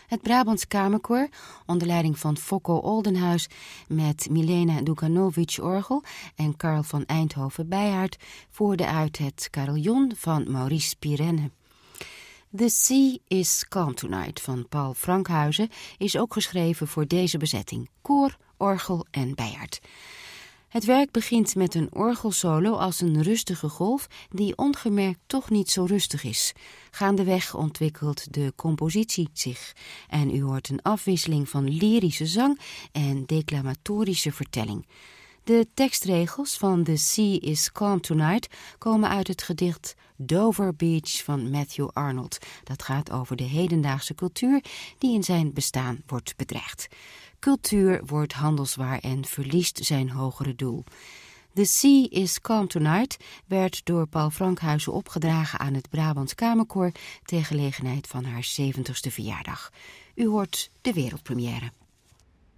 Het Brabants Kamerkoor, onder leiding van Fokko Oldenhuis met Milena Dukanovic orgel en Karl van Eindhoven Bijhaard, voerde uit het carillon van Maurice Pirenne. The Sea is Calm Tonight van Paul Frankhuizen is ook geschreven voor deze bezetting, koor, orgel en Bijhaard. Het werk begint met een orgelsolo als een rustige golf die ongemerkt toch niet zo rustig is. Gaandeweg ontwikkelt de compositie zich en u hoort een afwisseling van lyrische zang en declamatorische vertelling. De tekstregels van The Sea is Calm Tonight komen uit het gedicht Dover Beach van Matthew Arnold. Dat gaat over de hedendaagse cultuur die in zijn bestaan wordt bedreigd. Cultuur wordt handelswaar en verliest zijn hogere doel. The Sea is Calm Tonight werd door Paul Frankhuizen opgedragen aan het Brabants Kamerkoor ter gelegenheid van haar 70ste verjaardag. U hoort de wereldpremière.